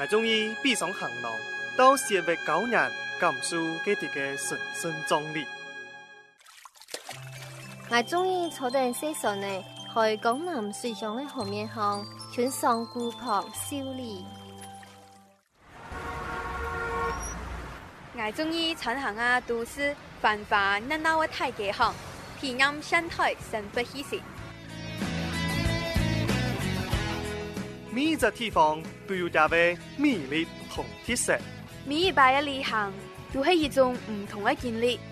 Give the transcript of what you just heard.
我中意闭上行囊，到社会教人感受佢哋嘅神聖壯麗。 我中意坐定西上呢，去江南水上的河面上，穿上古朴秀麗。 我中意穿行啊都市繁華熱鬧的大街巷，體驗現代生活氣息。 每一個地方都有它嘅魅力同特色。 每一擺嘅旅行都係一種唔同嘅經歷。